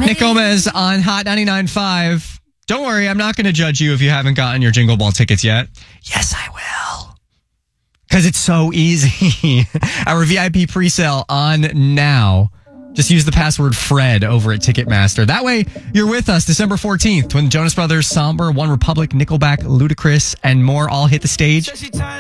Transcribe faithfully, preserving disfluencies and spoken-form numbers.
Nick Gomez on Hot ninety-nine point five. Don't worry, I'm not going to judge you if you haven't gotten your Jingle Ball tickets yet. Yes, I will. Because it's so easy. Our V I P presale on now. Just use the password Fred over at Ticketmaster. That way, you're with us December fourteenth when the Jonas Brothers, Somber, One Republic, Nickelback, Ludacris, and more all hit the stage.